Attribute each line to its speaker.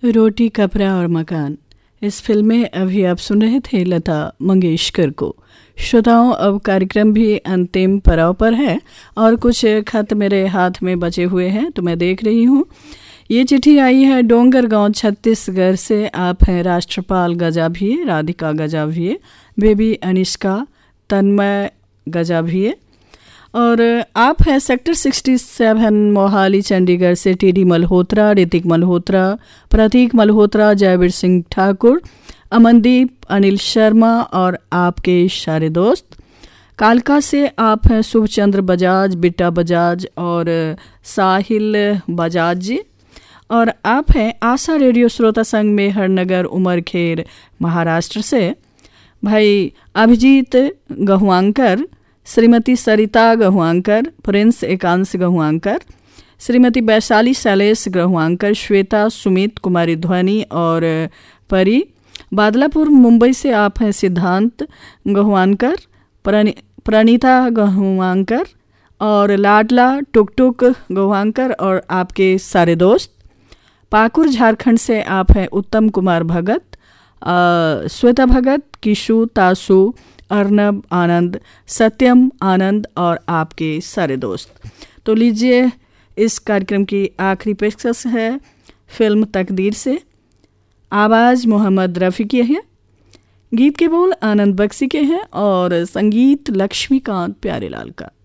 Speaker 1: रोटी कपड़ा और मकान, इस फिल्म में अभी आप सुन रहे थे लता मंगेशकर को। श्रोताओं, अब कार्यक्रम भी अंतिम पड़ाव पर है और कुछ खत मेरे हाथ में बचे हुए हैं तो मैं देख रही हूँ। ये चिट्ठी आई है डोंगरगांव छत्तीसगढ़ से। आप हैं राष्ट्रपाल गजाभिये, राधिका गजाभिये, बेबी अनिष्का, तन्मय गजाभिये। और आप हैं सेक्टर 67 मोहाली चंडीगढ़ से टीडी मल्होत्रा, ऋतिक मल्होत्रा, प्रतीक मल्होत्रा, जयवीर सिंह ठाकुर, अमनदीप, अनिल शर्मा और आपके सारे दोस्त। कालका से आप हैं शुभचंद्र बजाज, बिट्टा बजाज और साहिल बजाज जी। और आप हैं आशा रेडियो श्रोता संघ में हरनगर उमरखेर महाराष्ट्र से भाई अभिजीत गहुआंकर, श्रीमती सरिता गहुआंकर, प्रिंस एकांश गहुआंकर, श्रीमती वैशाली शैलेश गहुआंकर, श्वेता, सुमित, कुमारी ध्वनि और परी। बादलापुर मुंबई से आप हैं सिद्धांत गहुआंकर, प्रणीता गहुआंकर और लाडला टुकटुक गहुआंकर और आपके सारे दोस्त। पाकुर झारखंड से आप हैं उत्तम कुमार भगत, श्वेता भगत, किशु, तासु, अर्नब आनंद, सत्यम आनंद और आपके सारे दोस्त। तो लीजिए, इस कार्यक्रम की आखिरी पेशकश है फिल्म तकदीर से। आवाज़ मोहम्मद रफ़ी की है, गीत के बोल आनंद बख्शी के हैं और संगीत लक्ष्मीकांत प्यारेलाल का।